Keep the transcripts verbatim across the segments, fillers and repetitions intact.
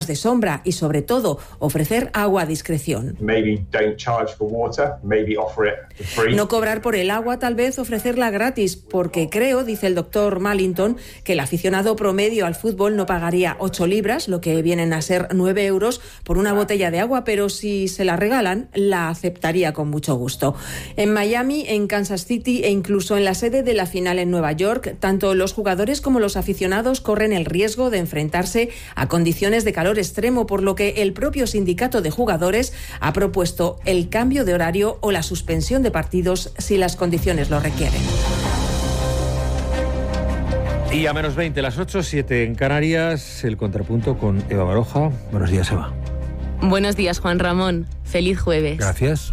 de sombra y, sobre todo, ofrecer agua a discreción. Maybe don't charge for water, maybe offer it for free. No cobrar por el agua, tal vez ofrecerla gratis, porque creo, dice el doctor Mallington, que el aficionado promedio al fútbol no pagaría ocho libras, lo que vienen a ser nueve euros, por una botella de agua, pero si se la regalan, la aceptaría con mucho gusto. En Miami, en Kansas City e incluso en la sede de la final en Nueva York, tanto los jugadores como los aficionados corren el riesgo de enfrentarse a condiciones de calor extremo, por lo que el propio sindicato de jugadores ha propuesto el cambio de horario o la suspensión de partidos si las condiciones lo requieren. Y a menos veinte, las ocho, siete en Canarias, el contrapunto con Eva Baroja. Buenos días, Eva. Buenos días, Juan Ramón. Feliz jueves. Gracias.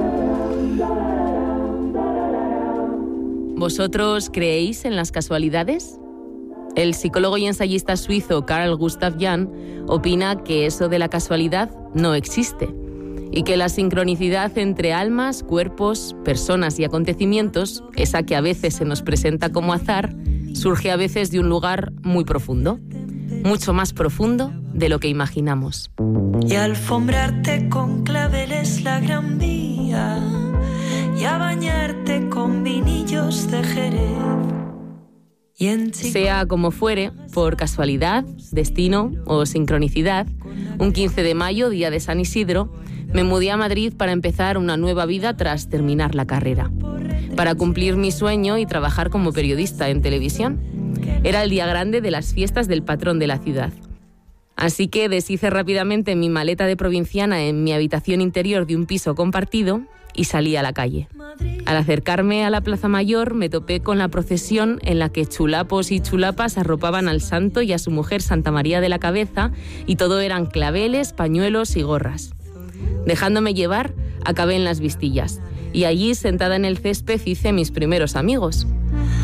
¿Vosotros creéis en las casualidades? El psicólogo y ensayista suizo Carl Gustav Jung opina que eso de la casualidad no existe y que la sincronicidad entre almas, cuerpos, personas y acontecimientos, esa que a veces se nos presenta como azar, surge a veces de un lugar muy profundo, mucho más profundo de lo que imaginamos. Y alfombrarte con claveles la Gran Vía y a bañarte con vinillos de Jerez. Sea como fuere, por casualidad, destino o sincronicidad, un quince de mayo, día de San Isidro, me mudé a Madrid para empezar una nueva vida tras terminar la carrera, para cumplir mi sueño y trabajar como periodista en televisión. Era el día grande de las fiestas del patrón de la ciudad. Así que deshice rápidamente mi maleta de provinciana en mi habitación interior de un piso compartido y salí a la calle. Al acercarme a la Plaza Mayor me topé con la procesión en la que chulapos y chulapas arropaban al santo y a su mujer Santa María de la Cabeza, y todo eran claveles, pañuelos y gorras. Dejándome llevar, acabé en las Vistillas y allí, sentada en el césped, hice mis primeros amigos.